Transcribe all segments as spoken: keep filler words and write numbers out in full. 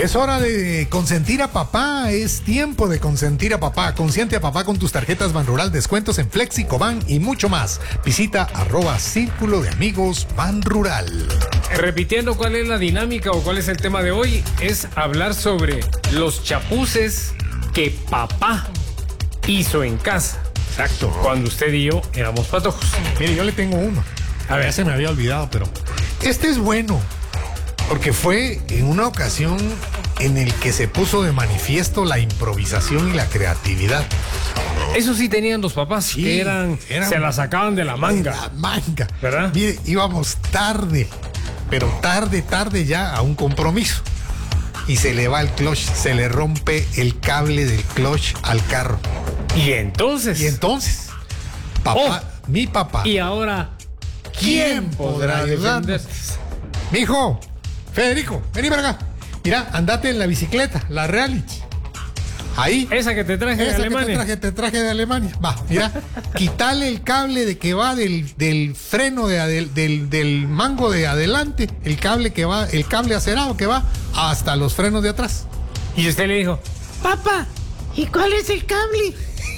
Es hora de consentir a papá, es tiempo de consentir a papá. Consiente a papá con tus tarjetas Banrural, descuentos en Flexi, Coban y mucho más. Visita arroba Círculo de Amigos Banrural. Repitiendo cuál es la dinámica o cuál es el tema de hoy, es hablar sobre los chapuces que papá hizo en casa. Exacto. Cuando usted y yo éramos patojos. Mire, yo le tengo uno. A ver, se me había olvidado, pero este es bueno. Porque fue en una ocasión en el que se puso de manifiesto la improvisación y la creatividad. Eso sí tenían los papás, sí, que eran, eran, se la sacaban de la manga. De la manga. ¿Verdad? Mire, íbamos tarde, pero tarde, tarde ya a un compromiso. Y se le va el clutch, se le rompe el cable del clutch al carro. Y entonces. Y entonces, papá, oh, mi papá. Y ahora, ¿quién, ¿quién podrá defenderse? Mijo, Federico, vení para acá. Mira, andate en la bicicleta, la Reality. Ahí. Esa que te traje esa de Alemania. Que te traje, te traje de Alemania. Va, mira, quitale el cable de que va del, del freno de adel, del, del mango de adelante, el cable que va, el cable acerado que va hasta los frenos de atrás. Y usted le dijo, papá, ¿y cuál es el cable?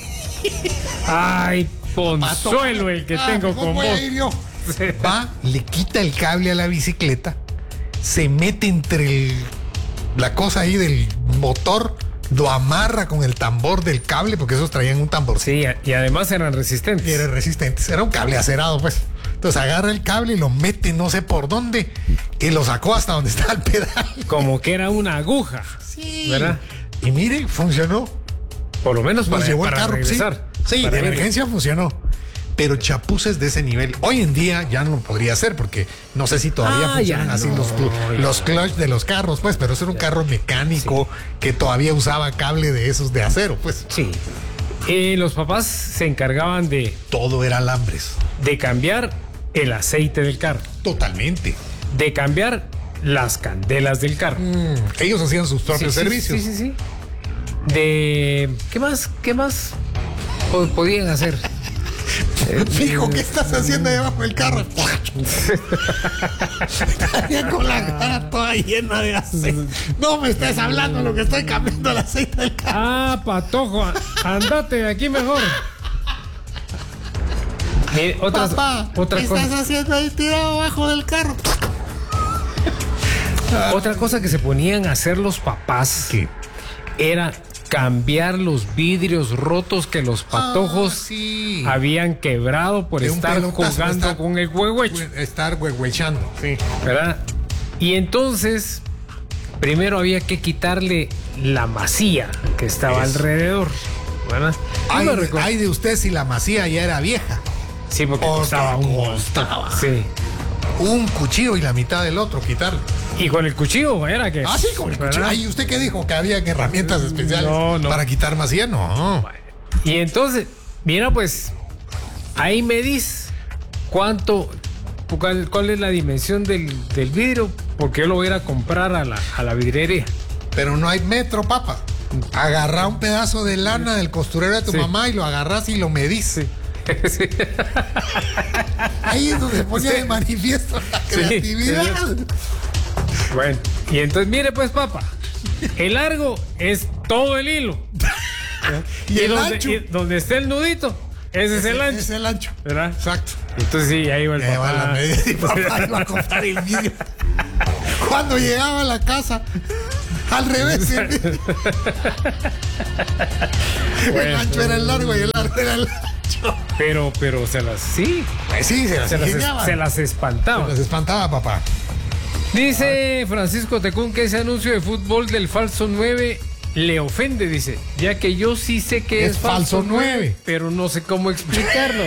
Ay, Ponzuelo, el que ah, tengo con vos. Va, le quita el cable a la bicicleta, se mete entre el, la cosa ahí del motor, lo amarra con el tambor del cable, porque esos traían un tambor. Sí, y además eran resistentes. Y eran resistentes, era un cable acerado, pues. Entonces agarra el cable y lo mete no sé por dónde, y lo sacó hasta donde está el pedal. Como que era una aguja. Sí. ¿Verdad? Y mire, funcionó. Por lo menos para, nos llevó para el carro, regresar. Sí, sí, para de emergencia funcionó. Pero chapuces de ese nivel, hoy en día ya no podría ser, porque no sé si todavía ah, funcionan así no, los, los clutch de los carros, pues, pero eso era un carro mecánico sí. que todavía usaba cable de esos de acero, pues. Sí. Eh, los papás se encargaban de... Todo era alambres. De cambiar el aceite del carro. Totalmente. De cambiar las candelas del carro. Mm, ellos hacían sus propios sí, servicios. Sí, sí, sí. De... ¿Qué más? ¿Qué más podían hacer? Fijo, ¿qué estás haciendo debajo del carro? Estaría con la cara toda llena de aceite. No me estés hablando lo que estoy cambiando el aceite del carro. Ah, patojo, andate de aquí mejor. Eh, otras, Papá, otra ¿qué cosa. estás haciendo ahí tirado abajo del carro? Otra cosa que se ponían a hacer los papás ¿Qué? Era cambiar los vidrios rotos que los patojos ah, sí. habían quebrado por de estar jugando estar, con el huehuecho. Estar huehuechando, sí. ¿Verdad? Y entonces, primero había que quitarle la masía que estaba es. alrededor. ¿Verdad? Ay, ay de usted si la masía ya era vieja. Sí, porque costaba un costaba. Sí. Un cuchillo y la mitad del otro, quitarle. ¿Y con el cuchillo era que? Ah, sí, con el cuchillo. Ay, ¿usted qué dijo? ¿Que había herramientas especiales no, no. para quitar masía? No. Y entonces, mira, pues, ahí medís cuánto, cuál, cuál es la dimensión del, del vidrio, porque yo lo voy a ir a comprar a la, a la vidriería. Pero no hay metro, papá. Agarrá un pedazo de lana del costurero de tu sí. mamá y lo agarrás y lo medís. Sí. Sí. Ahí es donde se ponía sí. de manifiesto la creatividad. Sí. Bueno, y entonces mire pues, papá, el largo es todo el hilo. y, y el donde, ancho. Y donde esté el nudito, ese, ese es el ancho. Es el ancho. ¿Verdad? Exacto. Entonces sí, ahí va el ahí papá. Va la medida y papá iba a comprar el vidrio. Cuando llegaba a la casa, al revés. El, bueno, el ancho era el largo y el largo era el ancho. Pero, pero se las, sí. Pues sí, se las, se, las se las espantaba. Se las espantaba, papá. Dice Francisco Tecún que ese anuncio de fútbol del falso nueve le ofende, dice, ya que yo sí sé que es, es falso nueve, pero no sé cómo explicarlo.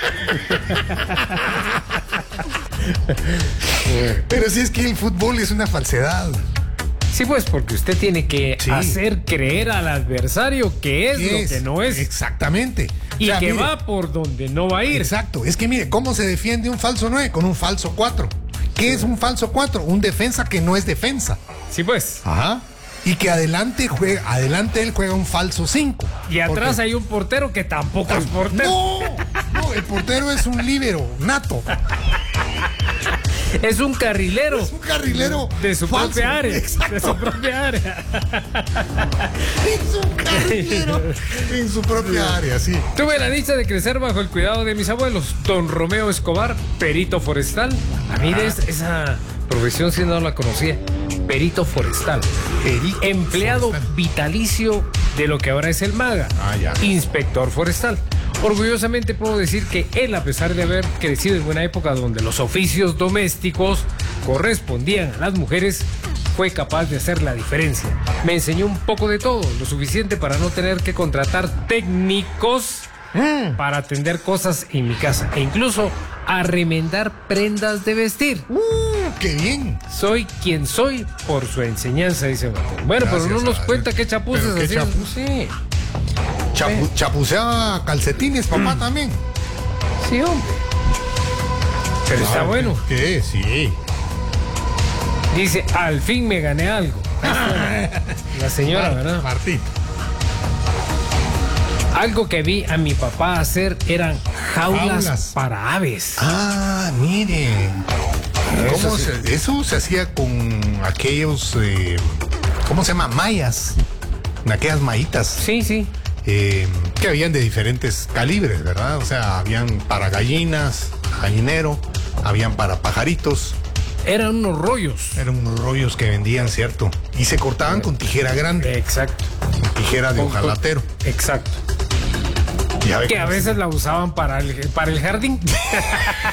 Pero si es que el fútbol es una falsedad. Sí, pues porque usted tiene que sí. hacer creer al adversario que es lo es? que no es. Exactamente. Y o sea, que mire, va por donde no va a ir. Exacto. Es que mire, ¿cómo se defiende un falso nueve? Con un falso cuatro. ¿Qué sí. es un falso cuatro? Un defensa que no es defensa. Sí, pues. Ajá. Y que adelante juega, adelante él juega un falso cinco. Y atrás porque... hay un portero que tampoco es portero. No, no, el portero es un líbero nato. Es un carrilero. Es un carrilero. De su falso. propia área. Exacto. De su propia área. Es un carrilero en su propia área, sí. Tuve la dicha de crecer bajo el cuidado de mis abuelos. Don Romeo Escobar, perito forestal. A mí de esa, esa profesión sí no la conocía. Perito forestal. Perito Empleado forestal. vitalicio de lo que ahora es el MAGA. Ah, ya. Inspector forestal. Orgullosamente puedo decir que él, a pesar de haber crecido en una época donde los oficios domésticos correspondían a las mujeres, fue capaz de hacer la diferencia. Me enseñó un poco de todo, lo suficiente para no tener que contratar técnicos Mm. para atender cosas en mi casa e incluso a remendar prendas de vestir. Uh, ¡Qué bien! Soy quien soy por su enseñanza, dice Mateo. Bueno, Gracias, pero no nos a- cuenta qué chapuces pero qué hacía. chapu- Sí, Chapu- chapuceaba calcetines, papá, también. sí, hombre. Pero está Claro, bueno. ¿Qué? Sí. Dice, al fin me gané algo. La señora, Mar- ¿verdad? Martín. Algo que vi a mi papá hacer eran jaulas, Jaulas. para aves. Ah, miren. ¿Cómo Eso sí. se, eso se hacía con aquellos, eh, ¿cómo se llama? Mayas. Aquellas mallitas Sí, sí. eh, que habían de diferentes calibres, ¿verdad? O sea, habían para gallinas, gallinero, habían para pajaritos. Eran unos rollos. Eran unos rollos que vendían, ¿cierto? Y se cortaban con tijera grande, Exacto. tijera de Con- hojalatero. Exacto. Ya ve Que a cómo se- veces la usaban para el, para el jardín.